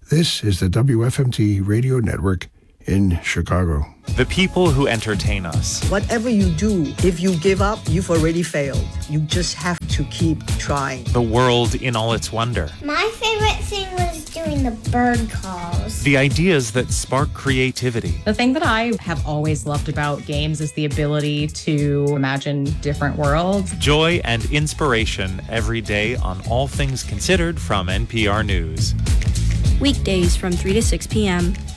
This is the WFMT Radio Network in Chicago. The people who entertain us. Whatever you do, if you give up, you've already failed. You just have to keep trying. The world in all its wonder. My favorite thing was doing the bird calls. The ideas that spark creativity. The thing that I have always loved about games is the ability to imagine different worlds. Joy and inspiration every day on All Things Considered from NPR News. Weekdays from 3 to 6 p.m.